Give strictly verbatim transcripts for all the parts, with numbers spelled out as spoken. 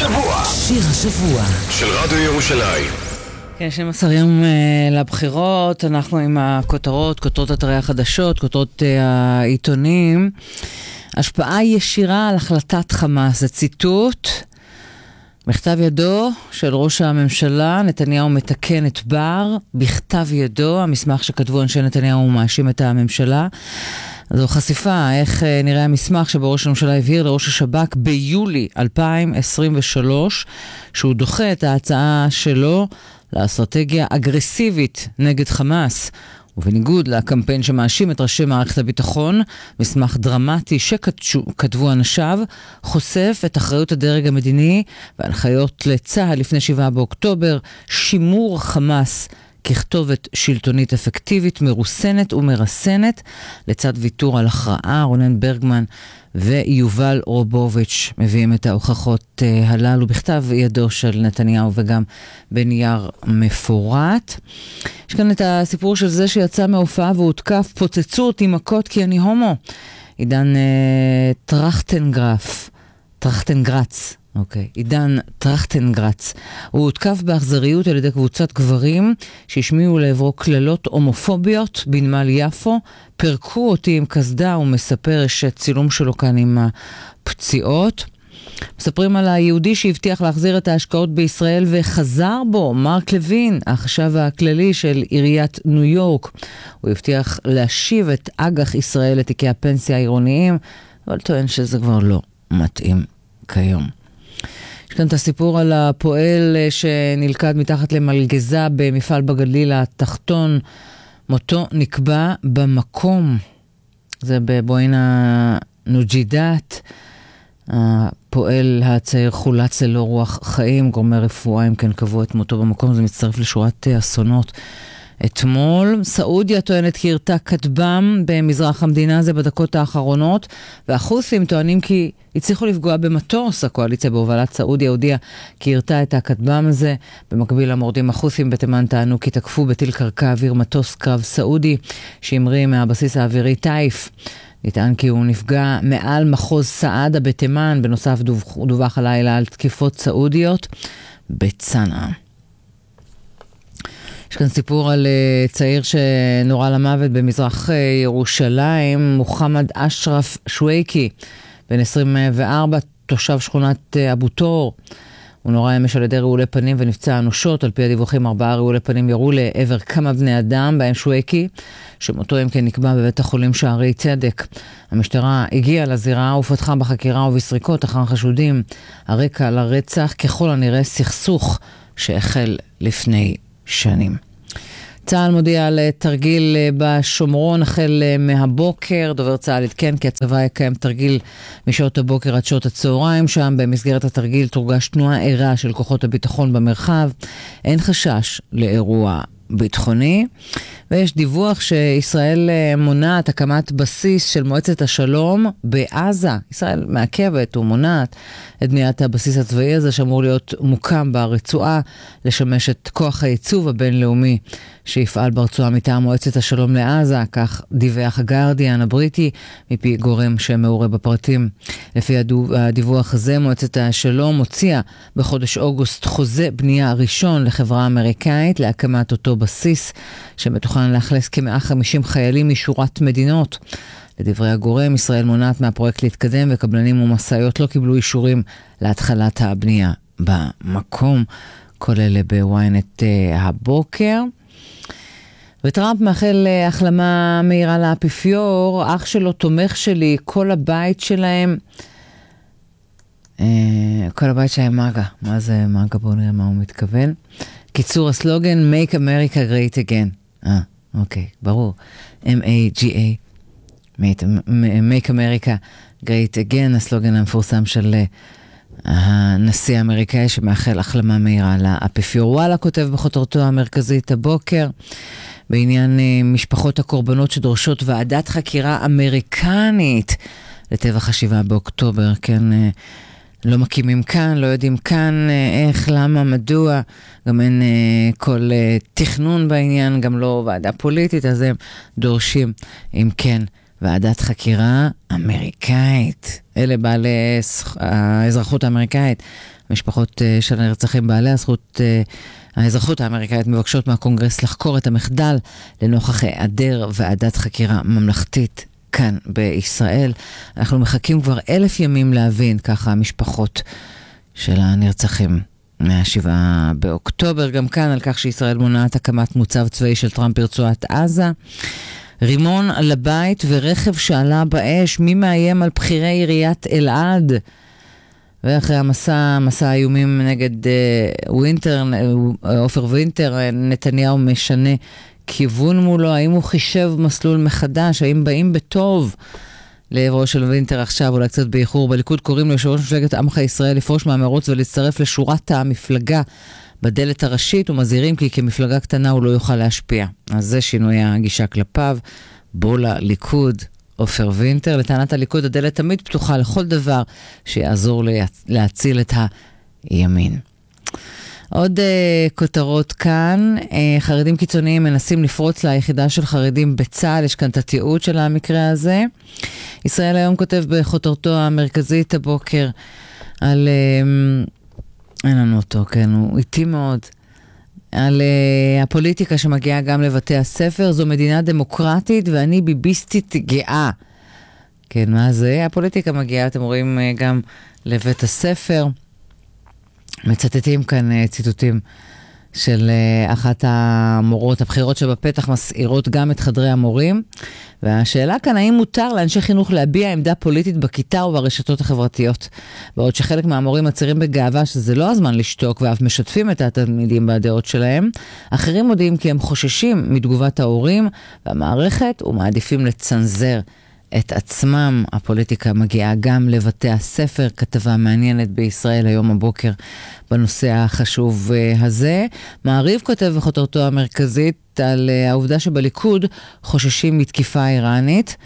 השבוע. שיר השבוע של רדיו ירושלים. כן, שנים עשר יום uh, לבחירות, אנחנו עם הכותרות, כותרות אתרי החדשות, כותרות uh, העיתונים. השפעה ישירה על החלטת חמאס, זה ציטוט. בכתב ידו של ראש הממשלה, נתניהו מתקן את בר, בכתב ידו, המסמך שכתבו אנשי נתניהו מאשים את הממשלה. זו חשיפה, איך נראה המסמך שבו ראש הממשלה הבהיר לראש השב"כ ביולי אלפיים עשרים ושלוש, שהוא דוחה את ההצעה שלו לאסטרטגיה אגרסיבית נגד חמאס. ובניגוד לקמפיין שמאשים את ראשי מערכת הביטחון, מסמך דרמטי שכתבו אנשיו, חושף את אחריות הדרג המדיני והנחיות לצה"ל לפני שבעה באוקטובר, שימור חמאס ככתובת שלטונית אפקטיבית, מרוסנת ומרסנת, לצד ויתור על הכרעה. רונן ברגמן ויובל רובוביץ' מביאים את ההוכחות uh, הללו בכתב ידו של נתניהו וגם בנייר מפורט. יש כאן את הסיפור של זה שיצא מהופעה והותקף, פוצצו אותי מכות כי אני הומו. עידן uh, טרכטנגרף, טרכטנגרץ. אוקיי, עידן טרכטנגרץ. הוא הותקף באכזריות על ידי קבוצת גברים שהשמיעו לעברו כללות הומופוביות בנמל יפו. פרקו אותי עם כסדה, הוא מספר שצילום שלו כאן עם הפציעות. מספרים על היהודי שהבטיח להחזיר את ההשקעות בישראל וחזר בו, מרק לוין, החשב הכללי של עיריית ניו יורק. הוא הבטיח להשיב את אג"ח ישראל לתיקי הפנסיה העירוניים, אבל טוען שזה כבר לא מתאים כיום. יש כאן את הסיפור על הפועל שנלכד מתחת למלגזה במפעל בגליל התחתון. מותו נקבע במקום. זה בבוינה נוג'ידת. הפועל הצעיר חולץ ללא רוח חיים. גורמי רפואה אם כן קבעו את מותו במקום. זה מצטרף לשורת אסונות. אתמול, סעודיה טוענת כי ירתה כטב"ם במזרח המדינה הזה בדקות האחרונות, והחות'ים טוענים כי הצליחו לפגוע במטוס. הקואליציה בהובלת סעודיה הודיעה כי ירתה את הכטב"ם הזה. במקביל המורדים החות'ים בתימן טענו כי תקפו בטיל קרקע אוויר מטוס קרב סעודי שהמריא מהבסיס האווירי טייף. נטען כי הוא נפגע מעל מחוז סעדה בתימן. בנוסף דווח הלילה על תקיפות סעודיות בצנעה. יש כאן סיפור על uh, צעיר שנורא למוות במזרח uh, ירושלים, מוחמד אשרף שויקי, בן עשרים וארבע, תושב שכונת uh, אבו תור. הוא נורא אמש על ידי רעולי פנים ונפצע אנושות. על פי הדיווחים, ארבעה רעולי פנים ירו לעבר כמה בני אדם, בהם שויקי, שמותו אם כן נקבע בבית החולים שערי צדק. המשטרה הגיעה לזירה ופתחה בחקירה ובסריקות אחר חשודים. הרקע לרצח ככל הנראה סכסוך שהחל לפני שנים. צה"ל מודיע על תרגיל בשומרון החל מהבוקר. דובר צה"ל עדכן כי הצבא יקיים תרגיל משעות הבוקר עד שעות הצהריים. שם במסגרת התרגיל תורגש תנועה ערה של כוחות הביטחון במרחב. אין חשש לאירוע ביטחוני. ויש דיווח שישראל מונעת הקמת בסיס של מועצת השלום בעזה. ישראל מעכבת ומונעת את בניית הבסיס הצבאי הזה שאמור להיות מוקם ברצועה, לשמש את כוח הייצוב הבינלאומי שיפעל ברצועה מטעם מועצת השלום לעזה. כך דיווח הגארדיאן הבריטי מפי גורם שמעורה בפרטים. לפי הדיווח הזה, מועצת השלום הוציאה בחודש אוגוסט חוזה בנייה ראשון לחברה אמריקאית להקמת אותו בסיס שמתוכנן לאכלס כ-מאה וחמישים חיילים משורת מדינות. לדברי הגורם, ישראל מונעת מהפרויקט להתקדם וקבלנים ומשאיות לא קיבלו אישורים להתחלת הבנייה במקום. כל אלה בוויינט הבוקר. וטראמפ מאחל החלמה מהירה לאפיפיור. אח שלו, תומך שלי, כל הבית שלהם כל הבית שלהם מגה. מה זה מגה? בואו נראה מה הוא מתכוון. קיצור הסלוגן Make America Great Again. אה, אוקיי, ברור. M-A-G-A. Make America Great Again, הסלוגן המפורסם של הנשיא האמריקאי שמאחל החלמה מהירה לאפיפיור. וואלה כותב בכותרתו המרכזית הבוקר בעניין משפחות הקורבנות שדורשות ועדת חקירה אמריקנית לטבח השבעה באוקטובר. כן, לא מקימים כאן, לא יודעים כאן איך, למה, מדוע, גם אין כל תכנון בעניין, גם לא ועדה פוליטית, אז הם דורשים, אם כן, ועדת חקירה אמריקאית. אלה בעלי האזרחות האמריקאית, משפחות של הנרצחים בעלי הזכות, האזרחות האמריקאית מבקשות מהקונגרס לחקור את המחדל לנוכח היעדר ועדת חקירה ממלכתית כאן בישראל. אנחנו מחכים כבר אלף ימים להבין, ככה המשפחות של הנרצחים מהשבעה באוקטובר, גם כאן על כך שישראל מונעת הקמת מוצב צבאי של טראמפ ברצועת עזה. רימון לבית ורכב שעלה באש, מי מאיים על בחירי עיריית אלעד? ואחרי המסע, מסע האיומים נגד uh, ווינטר, אופר ווינטר, נתניהו משנה כיוון מולו. האם הוא חישב מסלול מחדש? האם באים בטוב לעברו של ווינטר עכשיו, אולי קצת באיחור? בליכוד קוראים ליושב ראש מפלגת עמך ישראל לפרוש מהמרוץ ולהצטרף לשורת המפלגה בדלת הראשית, ומזהירים כי כמפלגה קטנה הוא לא יוכל להשפיע. אז זה שינוי הגישה כלפיו. בולה ליכוד, אופר ווינטר. לטענת הליכוד הדלת תמיד פתוחה לכל דבר שיעזור להציל את הימין. עוד uh, כותרות כאן, uh, חרדים קיצוניים מנסים לפרוץ ליחידה של חרדים בצה"ל, יש כאן את התיעוד של המקרה הזה. ישראל היום כותב בכותרתו המרכזית הבוקר על, uh, אין לנו אותו, כן, הוא איטי מאוד, על uh, הפוליטיקה שמגיעה גם לבתי הספר. זו מדינה דמוקרטית ואני ביביסטית גאה. כן, מה זה? הפוליטיקה מגיעה, אתם רואים, uh, גם לבית הספר. מצטטים כאן ציטוטים של אחת המורות, הבחירות שבפתח מסעירות גם את חדרי המורים, והשאלה כאן האם מותר לאנשי חינוך להביע עמדה פוליטית בכיתה וברשתות החברתיות, בעוד שחלק מהמורים מצהירים בגאווה שזה לא הזמן לשתוק ואף משתפים את התלמידים בדעות שלהם, אחרים מודיעים כי הם חוששים מתגובת ההורים והמערכת ומעדיפים לצנזר את עצמם. הפוליטיקה מגיעה גם לבתי הספר, כתבה מעניינת בישראל היום הבוקר בנושא החשוב הזה. מעריב כותב בכותרתו המרכזית על העובדה שבליכוד חוששים מתקיפה איראנית,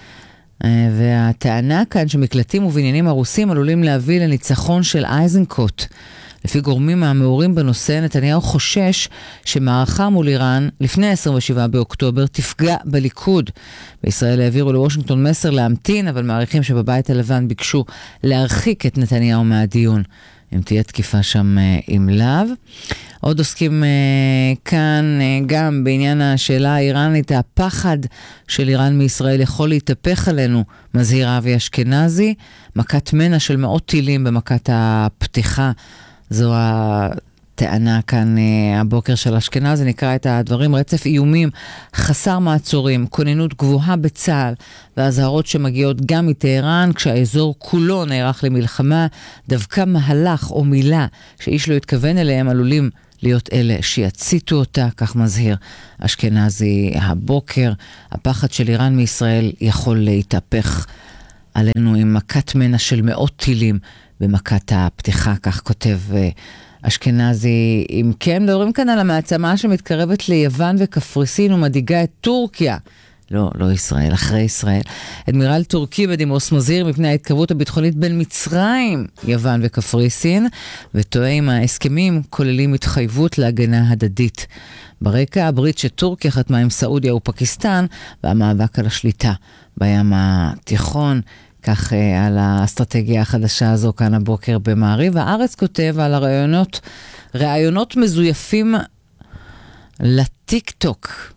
והטענה כאן שמקלטים ובניינים הרוסים עלולים להביא לניצחון של אייזנקוט. לפי גורמים המעורים בנושא, נתניהו חושש שמערכה מול איראן לפני עשרים ושבעה באוקטובר תפגע בליכוד. בישראל העבירו לוושינגטון מסר להמתין, אבל מעריכים שבבית הלבן ביקשו להרחיק את נתניהו מהדיון, אם תהיה תקיפה שם עם לאו. עוד עוסקים כאן גם בעניין השאלה האיראנית, הפחד של איראן מישראל יכול להתהפך עלינו, מזהיר אבי אשכנזי, מכת מנע של מאות טילים במכת הפתיחה. זו הטענה כאן הבוקר של אשכנזי. נקרא את הדברים: רצף איומים חסר מעצורים, כוננות גבוהה בצה"ל והזהרות שמגיעות גם מטהרן, כשהאזור כולו נערך למלחמה. דווקא מהלך או מילה שאיש לא התכוון אליהם עלולים להיות אלה שיציתו אותה, כך מזהיר אשכנזי הבוקר. הפחד של איראן מישראל יכול להתהפך עלינו עם מכת מנע של מאות טילים במכת הפתיחה, כך כותב אשכנזי. אם כן, מדברים כאן על המעצמה שמתקרבת ליוון וקפריסין ומדאיגה את טורקיה. לא, לא ישראל, אחרי ישראל. אדמירל טורקי בדימוס מזהיר מפני ההתקרבות הביטחונית בין מצרים, יוון וקפריסין, וטועה אם ההסכמים כוללים התחייבות להגנה הדדית. ברקע הברית שטורקיה חתמה עם סעודיה ופקיסטן, והמאבק על השליטה בים התיכון. כך על האסטרטגיה החדשה הזו כאן הבוקר במעריב. הארץ כותב על הרעיונות, רעיונות מזויפים לטיק טוק.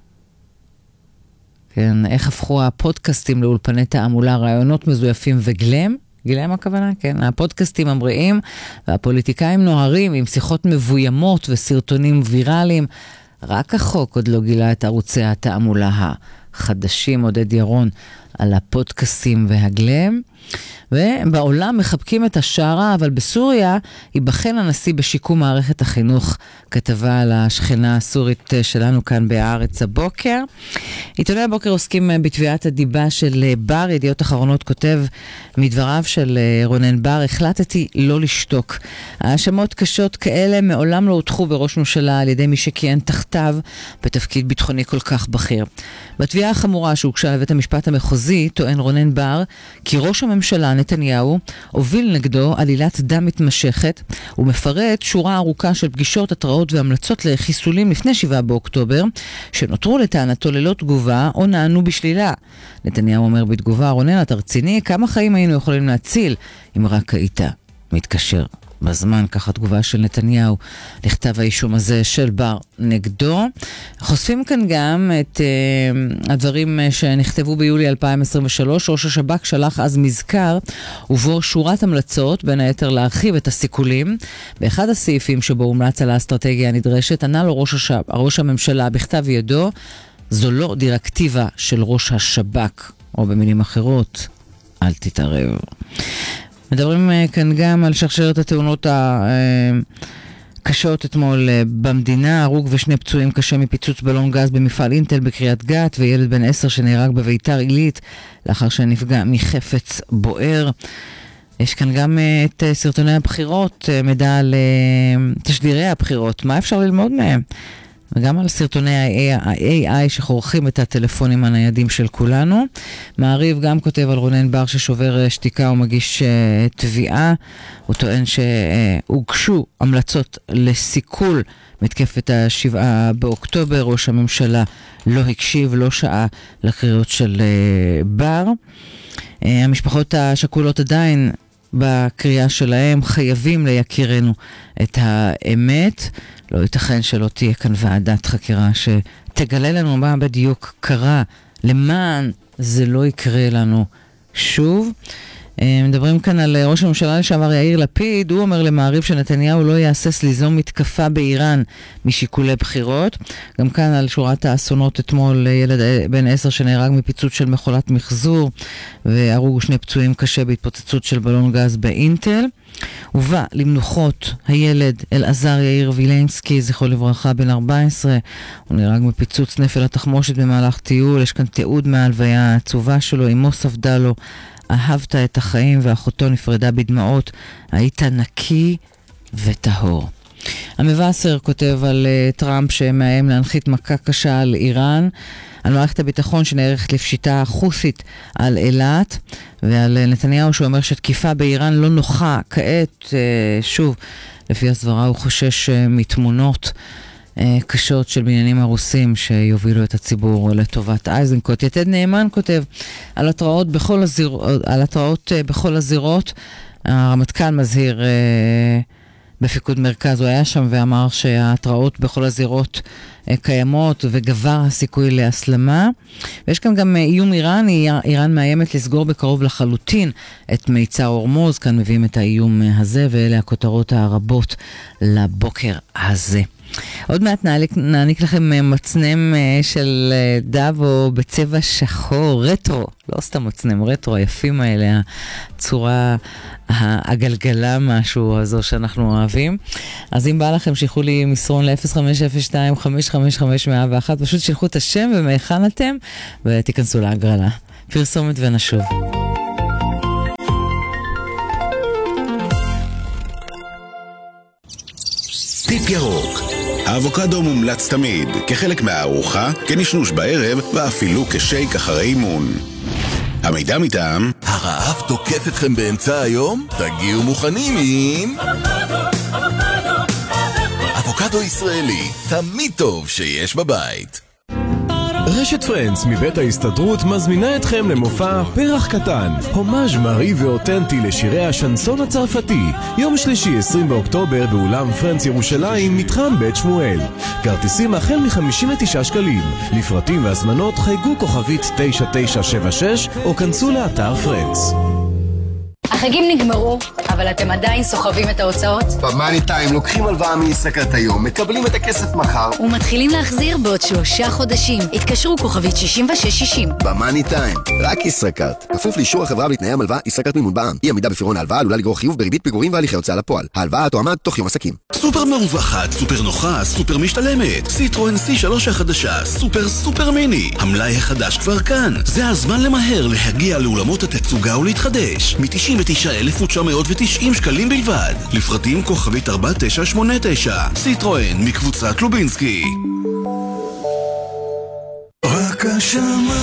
כן, איך הפכו הפודקאסטים לאולפני תעמולה, רעיונות מזויפים וגלם. גלם הכוונה, כן. הפודקאסטים ממריאים והפוליטיקאים נוהרים עם שיחות מבוימות וסרטונים ויראליים. רק החוק עוד לא גילה את ערוצי התעמולה החדשים. עודד ירון על הפודקאסטים והגלם. ובעולם מחבקים את השערה, אבל בסוריה ייבחן הנשיא בשיקום מערכת החינוך. כתבה על השכנה הסורית שלנו כאן בארץ הבוקר. עיתוני הבוקר עוסקים בתביעת הדיבה של בר. ידיעות אחרונות כותב מדבריו של רונן בר: החלטתי לא לשתוק. האשמות קשות כאלה מעולם לא הוטחו בראש ממשלה על ידי מי שכיהן תחתיו בתפקיד ביטחוני כל כך בכיר. בתביעה החמורה שהוגשה לבית המשפט המחוזי טוען רונן בר כי ראש הממשלה נתניהו הוביל נגדו עלילת דם מתמשכת ומפרט שורה ארוכה של פגישות, התראות והמלצות לחיסולים לפני שבעה באוקטובר שנותרו לטענתו ללא תגובה או נענו בשלילה. נתניהו אומר בתגובה, רונן, את רציני, כמה חיים היינו יכולים להציל אם רק היית מתקשר בזמן. ככה תגובה של נתניהו לכתב האישום הזה של בר נגדו. חושפים כאן גם את uh, הדברים שנכתבו ביולי אלפיים עשרים ושלוש. ראש השב"כ שלח אז מזכר ובו שורת המלצות, בין היתר להרחיב את הסיכולים. באחד הסעיפים שבו הומלץ על האסטרטגיה הנדרשת, ענה לו ראש, השב... ראש הממשלה בכתב ידו, זו לא דירקטיבה של ראש השב"כ, או במילים אחרות, אל תתערב. מדברים כאן גם על שרשרת התאונות הקשות אתמול במדינה, הרוג ושני פצועים קשה מפיצוץ בלון גז במפעל אינטל בקריית גת, וילד בן עשר שנהרג בביתר עילית לאחר שנפגע מחפץ בוער. יש כאן גם את סרטוני הבחירות, מידע על תשדירי הבחירות, מה אפשר ללמוד מהם? וגם על סרטוני ה-איי איי שחורכים את הטלפונים הניידים של כולנו. מעריב גם כותב על רונן בר ששובר שתיקה ומגיש uh, תביעה. הוא טוען שהוגשו המלצות לסיכול מתקפת השבעה באוקטובר. ראש הממשלה לא הקשיב, לא שעה לקריאות של uh, בר. Uh, המשפחות השכולות עדיין בקריאה שלהם חייבים ליקירנו את האמת. לא ייתכן שלא תהיה כאן ועדת חקירה שתגלה לנו מה בדיוק קרה, למען זה לא יקרה לנו שוב. מדברים כאן על ראש הממשלה לשעבר יאיר לפיד. הוא אומר למעריב שנתניהו לא יעסס ליזום מתקפה באיראן משיקולי בחירות. גם כאן על שורת האסונות אתמול, ילד בן עשר שנהרג מפיצוץ של מכולת מחזור, והרוגו שני פצועים קשה בהתפוצצות של בלון גז באינטל. ובא למנוחות הילד אלעזר יאיר וילנסקי, זכרו לברכה, בן ארבע עשרה. הוא נהרג מפיצוץ נפל התחמושת במהלך טיול. יש כאן תיעוד מההלוויה העצובה שלו. אמו ספדה לו, אהבת את החיים, ואחותו נפרדה בדמעות, היית נקי וטהור. המבשר כותב על uh, טראמפ שמאיים להנחית מכה קשה על איראן, על מערכת הביטחון שנערכת לפשיטה חות'ית על אילת, ועל uh, נתניהו שאומר שתקיפה באיראן לא נוחה כעת. uh, שוב, לפי הסברה הוא חושש uh, מתמונות uh, קשות של בניינים הרוסים שיובילו את הציבור לטובת אייזנקוט. יתד נאמן כותב על התראות בכל, הזיר... על התראות, uh, בכל הזירות. הרמטכ"ל מזהיר uh, בפיקוד מרכז, הוא היה שם ואמר שההתראות בכל הזירות קיימות וגבר הסיכוי להסלמה. ויש כאן גם איום איראני. איראן מאיימת לסגור בקרוב לחלוטין את מיצר הורמוז. כאן מביאים את האיום הזה, ואלה הכותרות הרבות לבוקר הזה. עוד מעט נעניק, נעניק לכם מצנם של דאבו בצבע שחור, רטרו, לא סתם מצנם, רטרו, היפים האלה, הצורה הגלגלה משהו הזו שאנחנו אוהבים. אז אם בא לכם, שילחו לי מסרון ל-אפס חמש אפס שתיים חמש חמש חמש אפס אחת, פשוט שילחו את השם ומהיכן אתם ותיכנסו להגרלה. פרסומת ונשוב. טיפ ירוק. האבוקדו מומלץ תמיד, כחלק מהארוחה, כנשנוש בערב ואפילו כשייק אחרי אימון. המידע מטעם הרעב תוקף אתכם באמצע היום? תגיעו מוכנים עם אבוקדו ישראלי, תמיד טוב שיש בבית. רשת פרנץ מבית ההסתדרות מזמינה אתכם למופע פרח קטן, הומאז' מרי ואותנטי לשירי השנסון הצרפתי, יום שלישי עשרים באוקטובר באולם פרנץ ירושלים, מתחם בית שמואל. כרטיסים החל מ-חמישים ותשעה שקלים. לפרטים והזמנות חייגו כוכבית תשע תשע שבע שש או כנסו לאתר פרנץ. החגים נגמרו, אבל אתם עדיין סוחבים את ההוצאות? במאני טיים לוקחים הלוואה מישראכרט היום, מקבלים את הכסף מחר ומתחילים להחזיר בעוד שלושה חודשים. התקשרו כוכבית שישים ושש שישים. במאני טיים, רק ישראכרט. כפוף לאישור החברה ולתנאי המלווה, ישראכרט מימון בע"מ. אי עמידה בפירעון ההלוואה עלולה לגרור חיוב בריבית פיגורים והליכי הוצאה לפועל. ההלוואה תועמד תוך יום עסקים. סופר מרווחת, סופר נוחה, סופר משתלמת. סיטרואן סי שלוש החדשה, סופר סופר מיני. המלאי החדש כבר כאן. זה הזמן למהר להגיע לאולמות התצוגה ולהתחדש. מ-תשעים ותשעה אלף תשע מאות ותשעים שקלים בלבד. לפרטים כוכבית ארבע תשע שמונה תשע. סיטרואן מקבוצת לובינסקי. רק השמיים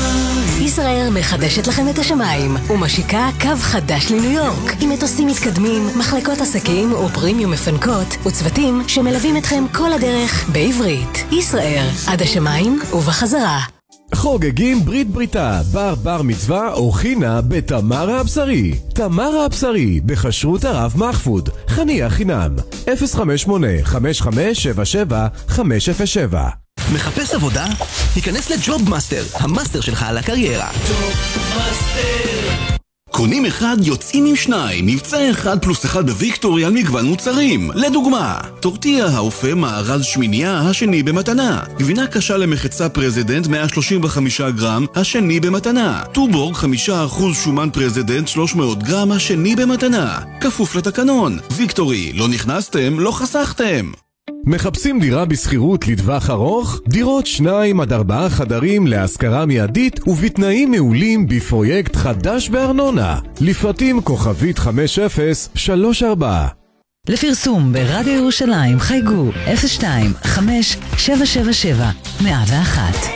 ישראל מחדשת לכם את השמיים ומשיקה קו חדש לניו יורק עם מטוסים מתקדמים, מחלקות עסקים ופרימיום מפנקות וצוותים שמלווים אתכם כל הדרך בעברית. ישראל, עד השמיים ובחזרה. חוגגים ברית בריתה, בר בר מצווה או חינה בתמרה הבשרי. תמרה הבשרי, בכשרות הרב מחפוד, חניה חינם, אפס חמש שמונה חמש חמש שבע שבע חמש אפס שבע. מחפש עבודה? היכנס לג'וב מאסטר, המאסטר שלך על הקריירה. ג'וב מאסטר. קונים אחד, יוצאים עם שניים. מבצע אחד פלוס אחד בוויקטורי על מגוון מוצרים. לדוגמה, טורטיה האופה מארז שמיניה, השני במתנה. גבינה קשה למחצה פרזידנט מאה שלושים וחמישה גרם, השני במתנה. טובורג חמישה אחוז שומן פרזידנט שלוש מאות גרם, השני במתנה. כפוף לתקנון. ויקטורי, לא נכנסתם, לא חסכתם. מחפשים דירה בסחירות לטווח ארוך? דירות שניים עד ארבעה חדרים להשכרה מיידית ובתנאים מעולים בפרויקט חדש בארנונה. לפרטים כוכבית חמש אפס שלוש ארבע. לפרסום ברדיו ירושלים חייגו אפס שתיים חמש שבע שבע שבע מאה ואחת.